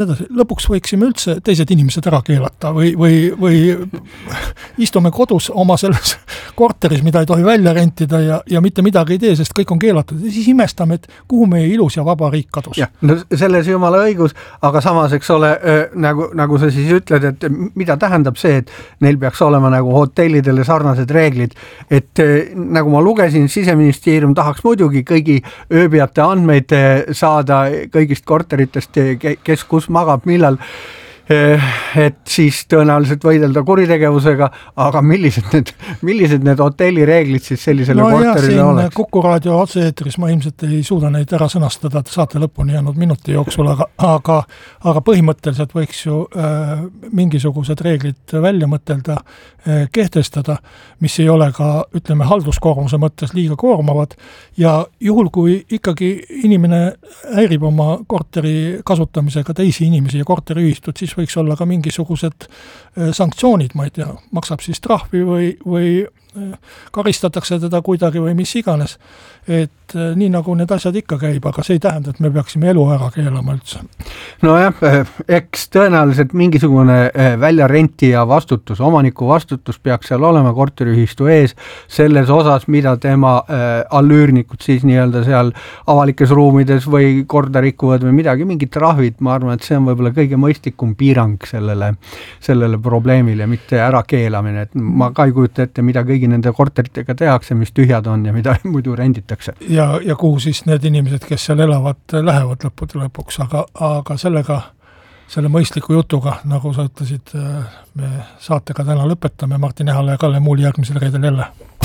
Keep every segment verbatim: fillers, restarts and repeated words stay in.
lõpuks võiksime üldse teised inimesed ära keelata või, või, või istume kodus oma selles korteris, mida ei tohi välja rentida ja, ja mitte midagi ei tee, sest kõik on keelatud. Ja siis imestame, et kuhu meie ilus ja vaba riik kadus. Ja, no selles jumala õigus, aga samas, eks ole, nagu, nagu sa siis ütled, et mida tähendab see, et neil peaks olema nagu hotellidele sarnased reeglid, et nagu ma lugesin, Siseministeerium tahaks muidugi kõigi ööbijate andmeid saada kõigist korteritest, kes kus magab, millal, et siis tõenäoliselt võidelda kuritegevusega, aga millised need, millised need hotelli reeglid siis sellisele no korterile jah, oleks? Kuku raadio otse-eetris ma ilmselt ei suuda neid ära sõnastada, et saate lõpuni jäänud minuti jooksul, aga, aga, aga põhimõtteliselt võiks ju äh, mingisugused reeglid välja mõtelda, äh, kehtestada, mis ei ole ka, ütleme, halduskoormuse mõttes liiga koormavad ja juhul, kui ikkagi inimene häirib oma korteri kasutamisega teisi inimesi ja korteriühistut, siis võiks olla ka mingisugused sanktsioonid, ma ei tea, maksab siis trahvi või, või karistatakse teda kuidagi või mis iganes. Et nii nagu need asjad ikka käib, aga see ei tähenda, et me peaksime elu ära keelama üldse. No jah, eks tõenäoliselt mingisugune väljarentija vastutus, omaniku vastutus peaks seal olema korteriühistu ees selles osas, mida tema allüürnikud siis nii-öelda seal avalikes ruumides või korda rikuvad või midagi, mingid trahvid, ma arvan, et see on võib-olla kõige mõistlikum piirang sellele, sellele probleemile, mitte ära keelamine. Et ma ka ei kujuta ette, mida kõigi nende korteritega tehakse, mis tühjad on ja mida muidu renditakse. Ja, ja kuhu siis need inimesed, kes seal elavad, lähevad lõppude lõpuks, aga, aga sellega, selle mõistliku jutuga, nagu sa ütlesid, me saatega täna lõpetame. Martin Ehala ja Kalle Muuli järgmisel reedel jälle.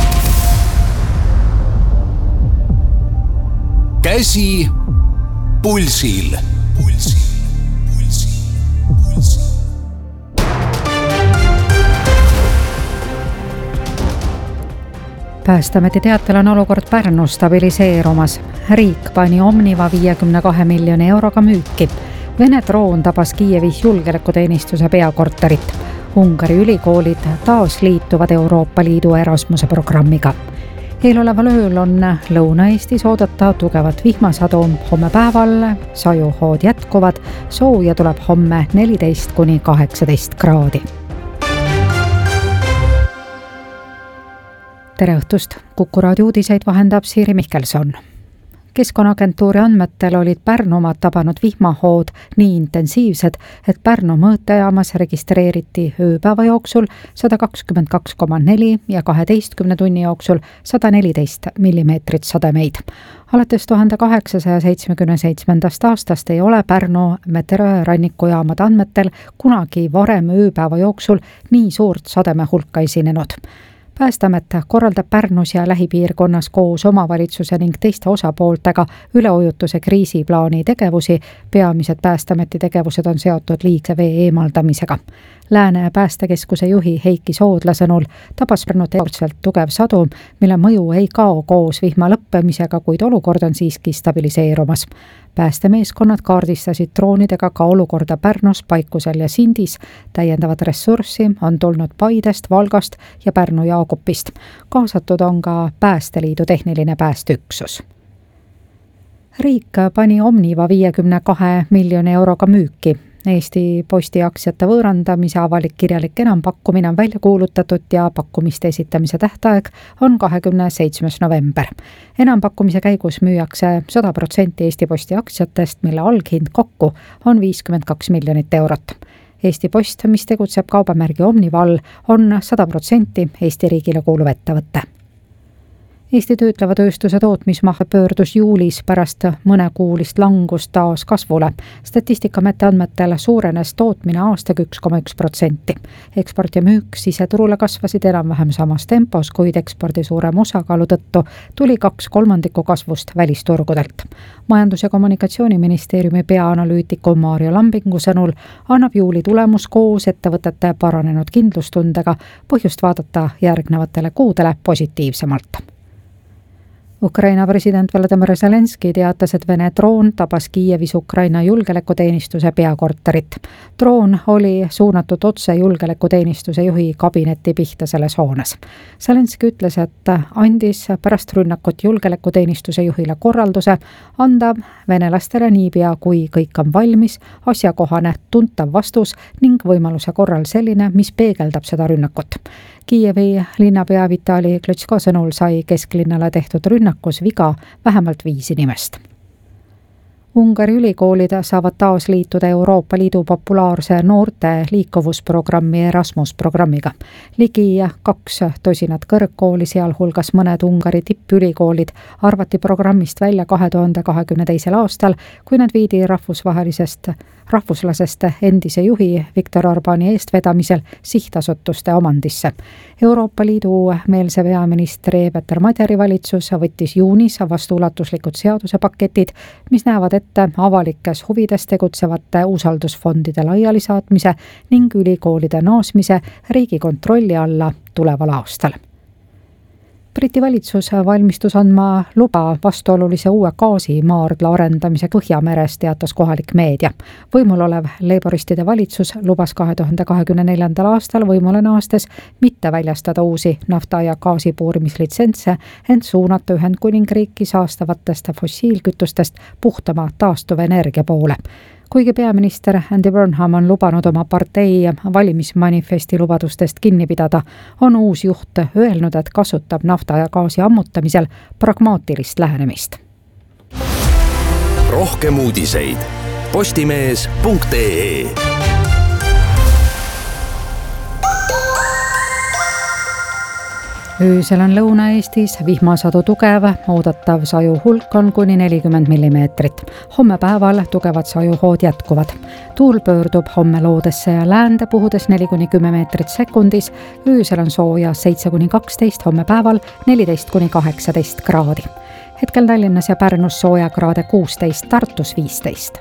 Käsi pulsil. Pulsil. Pulsil. Pulsil. Päästameti teatel on olukord Pärnus stabiliseerumas. Riik pani Omniva viiekümne kahe miljoni euroga müüki. Vene droon tabas Kiievis julgeolekuteenistuse peakorterit. Ungari ülikoolid taas liituvad Euroopa Liidu Erasmuse programmiga. Eeloleval ööl on Lõuna-Eestis oodata tugevat vihmasadu. Homme päeval sajuhood jätkuvad. Sooja tuleb homme neliteist kuni kaheksateist kraadi. Tere õhtust! Kuku raadio uudiseid vahendab Siiri Mihkelson. Keskkonnaagentuuri andmetel olid Pärnumaad tabanud vihmahood nii intensiivsed, et Pärnu mõõtejaamas registreeriti ööpäeva jooksul sada kakskümmend kaks koma neli ja kaheteistkümne tunni jooksul sada neliteist millimeetrit sademeid. Alates tuhande kaheksasaja seitsmekümne seitsmendast aastast ei ole Pärnu meteorooranikujaamade andmetel kunagi varem ööpäeva jooksul nii suurt sademe hulka esinenud. Päästamet korraldab Pärnus ja lähipiirkonnas koos omavalitsuse ning teiste osapooltega üleujutuse kriisiplaani tegevusi. Peamised Päästameti tegevused on seotud liigse vee eemaldamisega. Lääne päästekeskuse juhi Heiki Soodla sõnul tabas Pärnut eakordselt tugev sadu, mille mõju ei kao koos vihma lõppemisega, kuid olukord on siiski stabiliseerumas. Päästemeeskonnad kaardistasid droonidega ka olukorda Pärnus, Paikusel ja Sindis. Täiendavat ressurssi on tulnud Paidest, Valgast ja Pärnu Jaakopist. Kaasatud on ka Päästeliidu tehniline päästeüksus. Riik pani Omniva viiekümne kahe miljoni euroga müüki. Eesti Posti aktsiate võõrandamise avalik kirjalik enampakkumine on välja kuulutatud ja pakkumiste esitamise tähtaeg on kahekümne seitsmes november. Enampakkumise käigus müüakse sada protsenti Eesti Posti aktsiatest, mille alghind kokku on viiskümmend kaks miljonit eurot. Eesti Post, mis tegutseb kaubamärgi Omniva all, on sada protsenti Eesti riigile kuuluv ettevõte. Eesti töötleva tööstuse tootmismaht pöördus juulis pärast mõnekuulist langust taas kasvule. Statistikaameti andmetel suurenes tootmine aastaga üks koma üks protsenti. Eksport ja müük siseturule kasvasid enam-vähem samas tempos, kuid ekspordi suurem osakaalu tõttu tuli kaks kolmandikku kasvust välisturgudelt. Majandus- ja kommunikatsiooniministeeriumi peaanalüütiku Maarja Lambingu sõnul annab juuli tulemus koos ettevõtete paranenud kindlustundega põhjust vaadata järgnevatele kuudele positiivsemalt. Ukraina president Volodymyr Zelenski teatas, et Vene droon tabas Kiievis Ukraina julgeolekuteenistuse peakorterit. Droon oli suunatud otse julgeolekuteenistuse juhi kabinetti pihta selles hoones. Zelenski ütles, et andis pärast rünnakut julgeolekuteenistuse juhile korralduse anda venelastele niipea, kui kõik on valmis, asjakohane, tuntav vastus ning võimaluse korral selline, mis peegeldab seda rünnakut. Kiievi linnapea Vitali Klitschko sõnul sai kesklinnale tehtud rünnakus viga vähemalt viis inimest. Ungari ülikoolid saavad taas liituda Euroopa Liidu populaarse noorte liikuvusprogrammi Erasmus programmiga. Ligi kaks tosinat kõrgkooli, sealhulgas mõned Ungari tippülikoolid, arvati programmist välja kahe tuhande kahekümne teisel aastal, kui nad viidi rahvusvahelisest rahvuslasest endise juhi Viktor Orbani eestvedamisel sihtasutuste omandisse. Euroopa Liidu meelse peaministri Peter Madjari valitsus võttis juunis vastu ulatuslikud seadusepaketid, mis näevad ette avalikes huvides tegutsevate usaldusfondide laialisaatmise ning ülikoolide naasmise riigi kontrolli alla tuleval aastal. Briti valitsus valmistus andma luba vastuolulise uue gaasimaardla arendamise Põhjameres, teatas kohalik meedia. Võimul olev leiboristide valitsus lubas kahe tuhande kahekümne neljandal aastal võimule naastes mitte väljastada uusi nafta- ja gaasipuurimislitsentse, ent suunata Ühendkuningriiki saastavatest fossiilkütustest puhtama taastuvenergia poole. Kuigi peaminister Andy Burnham on lubanud oma partei valimismanifesti lubadustest kinni pidada, on uus juht öelnud, et kasutab nafta ja gaasi ammutamisel pragmaatilist lähenemist. Rohkem uudiseid postimees punkt ee. Öösel on Lõuna-Eestis vihmasadu tugev, oodatav saju hulk on kuni nelikümmend millimeetrit. Homme päeval tugevad sajuhood jätkuvad. Tuul pöördub homme loodesse ja läände puhudes neli kuni kümme meetrit sekundis. Öösel on sooja seitse kuni kaksteist, homme päeval neliteist kuni kaheksateist kraadi. Hetkel Tallinnas ja Pärnus sooja kraade kuusteist, Tartus viisteist.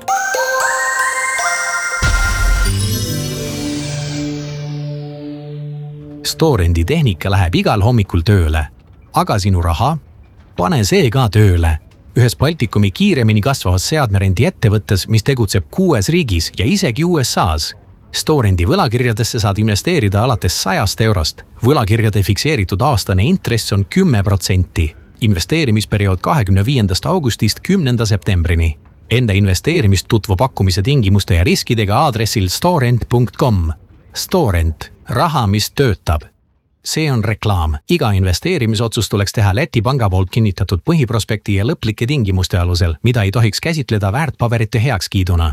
Storendi tehnika läheb igal hommikul tööle, aga sinu raha? Pane see ka tööle. Ühes Baltikumi kiiremini kasvavas seadmerendi ettevõttes, mis tegutseb kuues riigis ja isegi U S A's. Storendi võlakirjadesse saad investeerida alates sajast eurost. Võlakirjade fikseeritud aastane intress on kümme protsenti. Investeerimisperiood kahekümne viiendast augustist kümnenda septembrini. Enda investeerimist tutvu pakkumise tingimuste ja riskidega aadressil storent punkt com. Storent. Raha, mis töötab. See on reklaam. Iga investeerimisotsus tuleks teha Läti panga poolt kinnitatud põhiprospekti ja lõplike tingimuste alusel, mida ei tohiks käsitleda väärtpaberite heakskiiduna.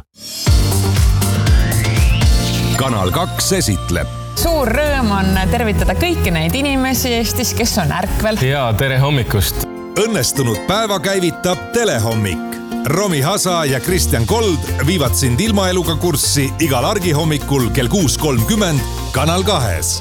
Kanal kaks esitleb. Suur rõõm on tervitada kõiki neid inimesi Eestis, kes on ärkvel. Ja tere hommikust. Õnnestunud päeva käivitab Telehommik. Romi Hasa ja Kristjan Kold viivad sind ilmaeluga kurssi igal argihommikul kell kuus kolmkümmend Kanal kahes.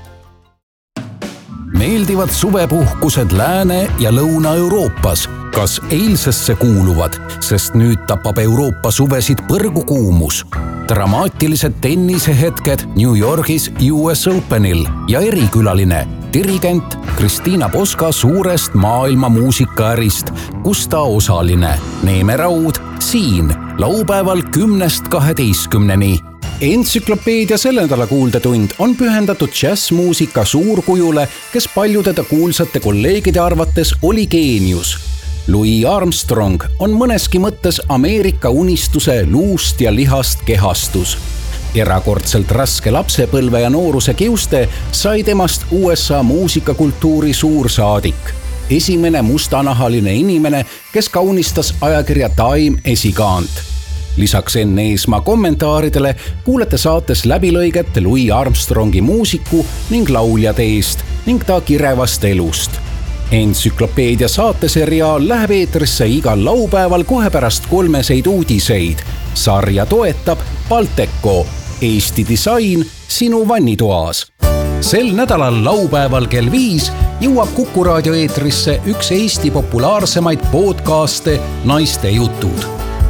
Meeldivad suvepuhkused Lääne- ja Lõuna-Euroopas. Kas eilsesse kuuluvad, sest nüüd tapab Euroopa suvesid põrgukuumus. Dramaatilised tennisehetked New Yorgis U S Openil ja erikülaline dirigent Kristiina Poska suurest maailma muusikaärist, kus ta osaline. Neeme Raud siin laupäeval kümnest kaheteistkümneni. Entsüklopeedia selle nädala kuuldetund on pühendatud džässmuusika suurkujule, kes paljudeda kuulsate kolleegide arvates oli geenius. Louis Armstrong on mõneski mõttes Ameerika unistuse luust ja lihast kehastus. Erakordselt raske lapsepõlve ja nooruse kiuste sai temast U S A muusikakultuuri suursaadik. Esimene mustanahaline inimene, kes kaunistas ajakirja Time esikaant. Lisaks enne Eesmaa kommentaaridele kuulete saates läbilõiget Louis Armstrongi muusiku ning lauljade eest ning ta kirevast elust. Entsüklopeedia saateseriaal läheb eetrisse igal laupäeval kohe pärast kolmeseid uudiseid. Sarja toetab Balteco, Eesti disain sinu vannitoas. Sel nädalal laupäeval kell viis jõuab Kuku raadio eetrisse üks Eesti populaarsemaid podcaste Naiste jutud.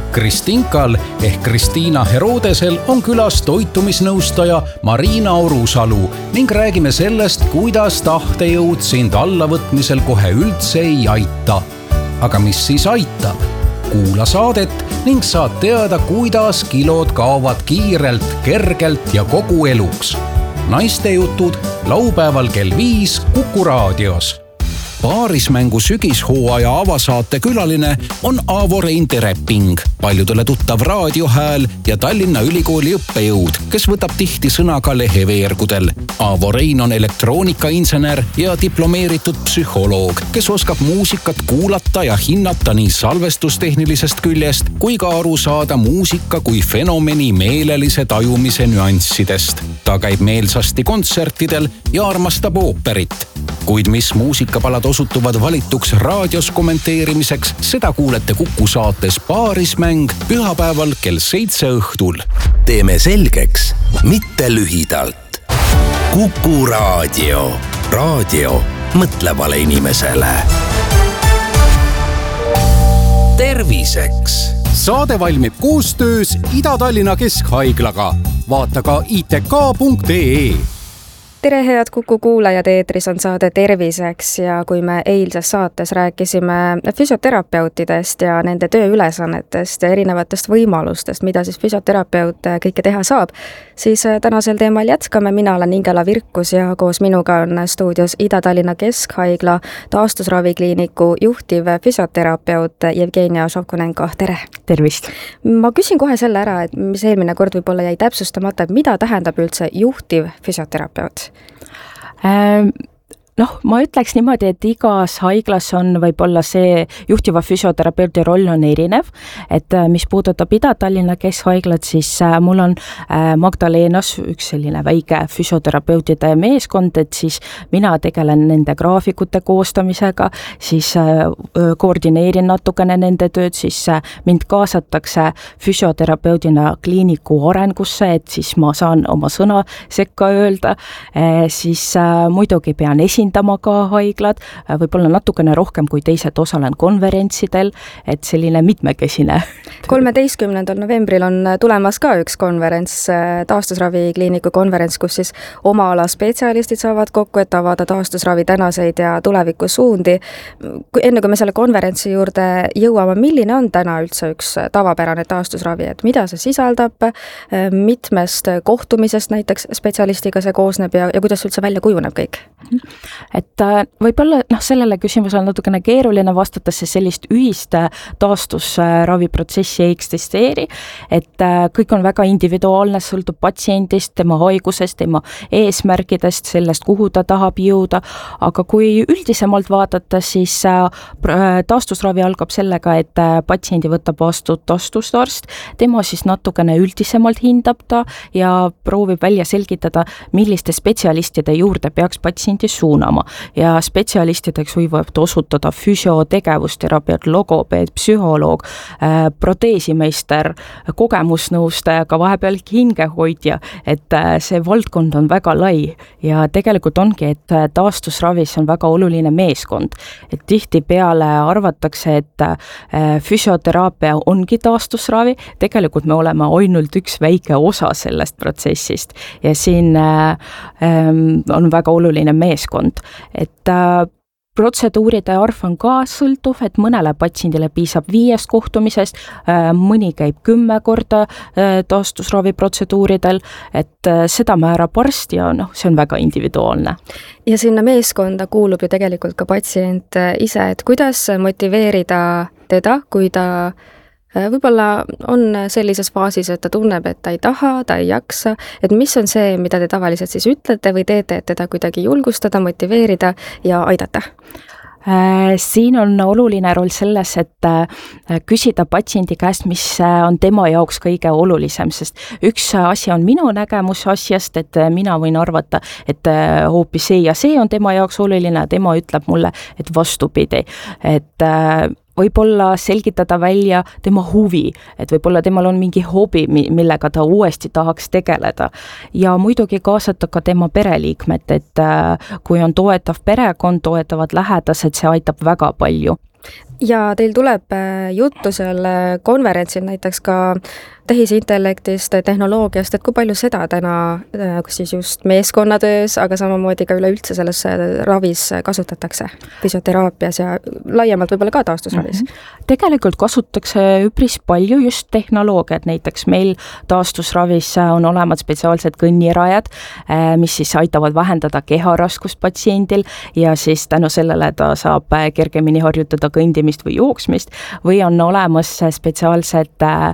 Kristinkal ehk Kristiina Herodesel on külas toitumisnõustaja Marina Orusalu ning räägime sellest, kuidas tahtejõud sind allavõtmisel kohe üldse ei aita. Aga mis siis aitab? Kuula saadet ning saad teada, kuidas kilod kaovad kiirelt, kergelt ja kogu eluks. Naistejutud laupäeval kell viis Kuku raadios. Paarismängu sügishooaja avasaate külaline on Aavo Rein Tereping, paljudele tuttav raadiohääl ja Tallinna Ülikooli õppejõud, kes võtab tihti sõna ka leheveergudel. Aavo Rein on elektroonikainsener ja diplomeeritud psühholoog, kes oskab muusikat kuulata ja hinnata nii salvestustehnilisest küljest kui ka aru saada muusika kui fenomeni meelelise tajumise nüanssidest. Ta käib meelsasti kontsertidel ja armastab ooperit. Kuid mis muusikapalad osutuvad valituks raadios kommenteerimiseks, seda kuulete Kuku saates Paarismäng pühapäeval kell seitse õhtul. Teeme selgeks, mitte lühidalt. Kuku raadio. Raadio mõtlevale inimesele. Terviseks. Saade valmib koostöös Ida-Tallinna Keskhaiglaga. Vaata ka i t k punkt e e. Tere head Kuku kuulajad, eetris on saade Terviseks ja kui me eilses saates rääkisime füsioterapeutidest ja nende tööülesannetest ja erinevatest võimalustest, mida siis füsioterapeut kõike teha saab, siis tänasel teemal jätkame. Mina olen Ingela Virkus ja koos minuga on stuudios Ida-Tallinna Keskhaigla taastusravikliiniku juhtiv füsioterapeut Jevgenia Šovkonenko. Tere! Tervist! Ma küsin kohe selle ära, et mis eelmine kord võib-olla jäi täpsustamata, et mida tähendab üldse juhtiv füsioterapeut? Noh, ma ütleks niimoodi, et igas haiglas on võib-olla see juhtiva füsioterapeuti roll on erinev, et mis puudutab Ida-Tallinna Keskhaiglat, siis mul on Magdalenas üks selline väike füsioterapeutide meeskond, et siis mina tegelen nende graafikute koostamisega, siis koordineerin natukene nende tööd, siis mind kaasatakse füsioterapeudina kliiniku arengusse, et siis ma saan oma sõna sekka öelda, siis muidugi pean esindama ka haiglad, võib-olla natukene rohkem kui teised osalen konverentsidel, et selline mitmekesine. kolmeteistkümnendal novembril on tulemas ka üks konverents, taastusravikliiniku konverents, kus siis oma ala spetsialistid saavad kokku, et avada taastusravi tänaseid ja tulevikusuundi. Enne kui me selle konverentsi juurde jõuame, milline on täna üldse üks tavapärane taastusravi, et mida see sisaldab, mitmest kohtumisest näiteks spetsialistiga see koosneb ja, ja kuidas üldse välja kujuneb kõik? Et võib-olla noh, sellele küsimusele natukene keeruline vastata, see sellist ühist taastusraviprotsessi ei eksisteeri, et kõik on väga individuaalne, sõltub patsiendist, tema haigusest, tema eesmärgidest, sellest, kuhu ta tahab jõuda, aga kui üldisemalt vaadata, siis taastusravi algab sellega, et patsiendi võtab vastu taastusarst, tema siis natukene üldisemalt hindab ta ja proovib välja selgitada, milliste spetsialistide juurde peaks patsiendi suunama ja spetsialistideks võivad osutada füsiotegevusterapeut, logopeed, psühholoog, proteesimeister, kogemusnõustaja, ka vahepeal hingehoidja, et see valdkond on väga lai ja tegelikult ongi, et taastusravis on väga oluline meeskond, et tihti peale arvatakse, et füsioteraapia ongi taastusravi, tegelikult me oleme ainult üks väike osa sellest protsessist ja siin on väga oluline meeskond, et protseduuride arv on ka sõltuv, et mõnele patsiendile piisab viiest kohtumisest, mõni käib kümme korda taastusravi protseduuridel, et seda määrab arst ja noh, see on väga individuaalne. Ja sinna meeskonda kuulub ju tegelikult ka patsient ise, et kuidas motiveerida teda, kui ta võib-olla on sellises faasis, et ta tunneb, et ta ei taha, ta ei jaksa, et mis on see, mida te tavaliselt siis ütlete või teete, et teda kuidagi julgustada, motiveerida ja aidata? Siin on oluline roll selles, et küsida patsiendi käest, mis on tema jaoks kõige olulisem, sest üks asi on minu nägemus asjast, et mina võin arvata, et hoopis see ja see on tema jaoks oluline, tema ütleb mulle, et vastupidi, et võib-olla selgitada välja tema huvi, et võib-olla temal on mingi hobi, millega ta uuesti tahaks tegeleda ja muidugi kaasata ka tema pereliikmed, et kui on toetav perekond, toetavad lähedased, see aitab väga palju. ja teil tuleb juttu seal konverentsil näiteks ka tehisintellektist, tehnoloogiast, et kui palju seda täna siis just meeskonnatöös, aga samamoodi ka üleüldse selles ravis kasutatakse, füsioteraapias ja laiemalt võib-olla ka taastusravis? Mm-hmm. Tegelikult kasutatakse üpris palju just tehnoloogiat, näiteks meil taastusravis on olemas spetsiaalsed kõnnirajad, mis siis aitavad vähendada keharaskust patsiendil ja siis tänu sellele ta saab kergemini harjutada kõndimist või jooksmist või on olemas spetsiaalsed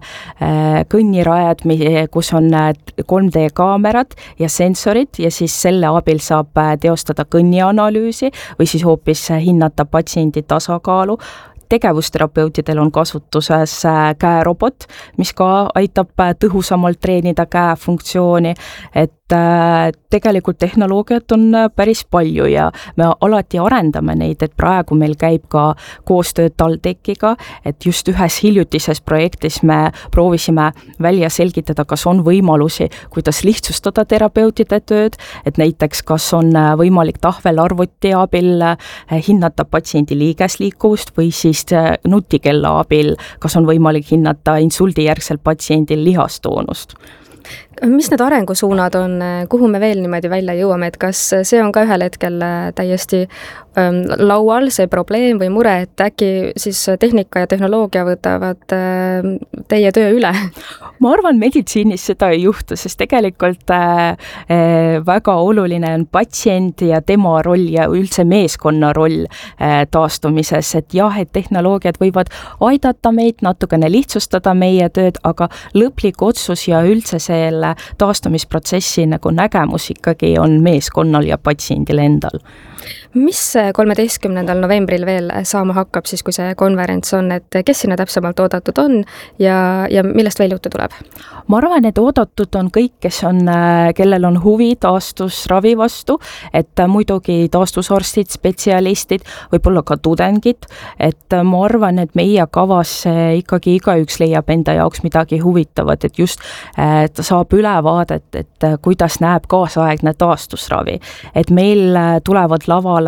kõnnirajad, kus on kolm D kaamerad ja sensorid ja siis selle abil saab teostada kõnnianalüüsi või siis hoopis hinnata patsiendi tasakaalu. Tegevusterapeutidel on kasutuses käerobot, mis ka aitab tõhusamalt treenida käefunktsiooni, et tegelikult tehnoloogiat on päris palju ja me alati arendame neid, et praegu meil käib ka koostöö TalTechiga, et just ühes hiljutises projektis me proovisime välja selgitada, kas on võimalusi, kuidas lihtsustada terapeutide tööd, et näiteks kas on võimalik tahvelarvuti abil hinnata patsiendi liigesliikuvust või siis nutikella abil, kas on võimalik hinnata insuldijärgsel patsiendil lihastoonust. Mis need arengusuunad on, kuhu me veel niimoodi välja jõuame, et kas see on ka ühel hetkel täiesti ähm, laual, see probleem või mure, et äkki siis tehnika ja tehnoloogia võtavad äh, teie töö üle? Ma arvan, meditsiinis seda ei juhtu, sest tegelikult äh, väga oluline on patsient ja tema roll ja üldse meeskonna roll äh, taastumises, et jah, et tehnoloogiad võivad aidata meid, natukene lihtsustada meie tööd, aga lõplik otsus ja üldse selle taastumisprotsessi nagu nägemus ikkagi on meeskonnal ja patsiendil endal. Mis kolmeteistkümnendal novembril veel saama hakkab siis, kui see konverents on, et kes sinna täpsemalt oodatud on ja, ja millest veel juttu tuleb? Ma arvan, et oodatud on kõik, kes on, kellel on huvi taastusravi vastu, et muidugi taastusarstid, spetsialistid, võib-olla ka tudengid, et ma arvan, et meie kavas ikkagi igaüks leiab enda jaoks midagi huvitavat, et just et saab ülevaadet, et kuidas näeb kaasaegne taastusravi, et meil tulevad lavale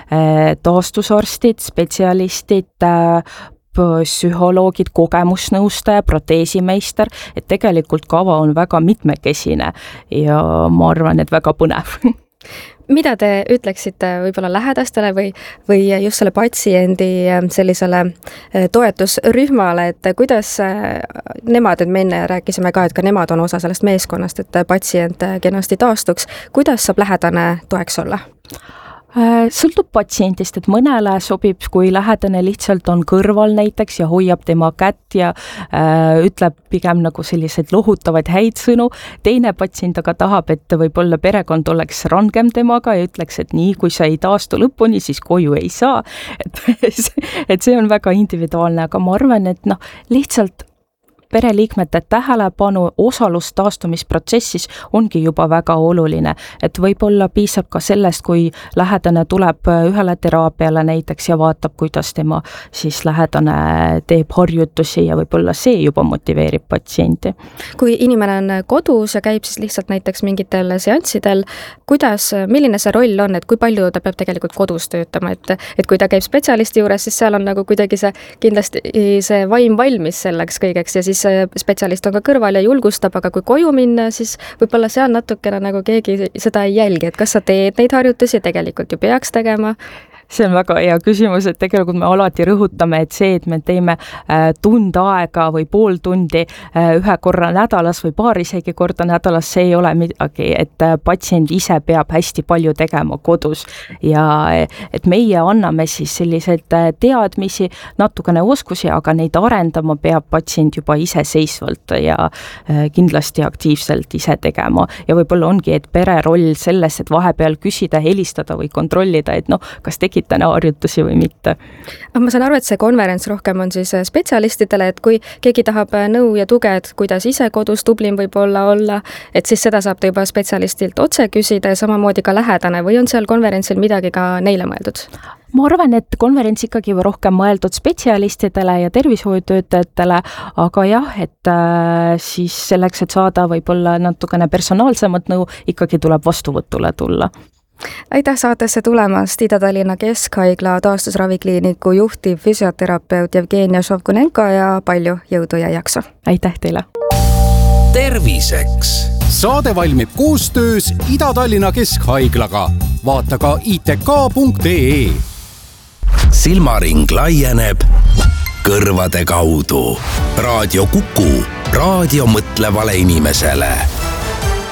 taastusarstid, spetsialistid, psühholoogid, kogemusnõustaja, proteesimeister, et tegelikult kava on väga mitmekesine ja ma arvan, et väga põnev. Mida te ütleksite võib-olla lähedastele või, või just selle patsiendi sellisele toetusrühmale, et kuidas nemad, et me enne rääkisime ka, et ka nemad on osa sellest meeskonnast, et patsient kenasti taastuks, kuidas saab lähedane toeks olla? Sõltub patsiendist, et mõnele sobib, kui lähedane lihtsalt on kõrval näiteks ja hoiab tema kätt ja äh, ütleb pigem nagu selliseid lohutavaid häid sõnu. Teine patsient aga tahab, et võib-olla perekond oleks rangem temaga ja ütleks, et nii, kui sa ei taastu lõpuni, siis koju ei saa. Et, et see on väga individuaalne, aga ma arvan, et noh, lihtsalt pereliikmete tähelepanu osalus taastumisprotsessis ongi juba väga oluline, et võib-olla piisab ka sellest, kui lähedane tuleb ühele teraapiale näiteks ja vaatab, kuidas tema siis lähedane teeb harjutusi ja võib-olla see juba motiveerib patsienti. Kui inimene on kodus ja käib siis lihtsalt näiteks mingitel seanssidel, kuidas, milline see roll on, et kui palju ta peab tegelikult kodus töötama, et, et kui ta käib spetsialisti juures, siis seal on nagu kuidagi see kindlasti see vaim valmis selleks kõigeks ja siis spetsialist on ka kõrval ja julgustab, aga kui koju minna, siis võib-olla seal natukene nagu keegi seda ei jälgi, et kas sa teed neid harjutusi, tegelikult ju peaks tegema? See on väga hea küsimus, et tegelikult me alati rõhutame, et see, et me teeme tund aega või pool tundi ühe korra nädalas või paar isegi korda nädalas, see ei ole midagi, et patsient ise peab hästi palju tegema kodus ja et meie anname siis selliseid teadmisi, natukene oskusi, aga neid arendama peab patsient juba iseseisvalt ja kindlasti aktiivselt ise tegema ja võib-olla ongi, et pere roll selles, et vahepeal küsida, helistada või kontrollida, et noh, kas tegi täna harjutusi või mitte. Ma saan aru, et see konverents rohkem on siis spetsialistidele, et kui keegi tahab nõu ja tuge, et kuidas ise kodus tublim võib-olla olla, et siis seda saab ta juba spetsialistilt otse küsida ja samamoodi ka lähedane või on seal konverentsil midagi ka neile mõeldud? Ma arvan, et konverents ikkagi rohkem mõeldud spetsialistidele ja tervishoiutöötajatele, aga jah, et äh, siis selleks, et saada võib-olla natukene personaalsemat nõu, ikkagi tuleb vastuvõtule tulla. aitäh saatesse tulemast, Ida-Tallinna Keskhaigla taastusravikliiniku juhtiv füsioterapeut Jevgenia Šovkunenko ja palju jõudu ja jaksu. Aitäh teile! Terviseks! Saade valmib koostöös Ida-Tallinna Keskhaiglaga. Vaata ka i t k punkt e e. Silmaring laieneb kõrvade kaudu. Raadio Kuku, raadio mõtlevale inimesele.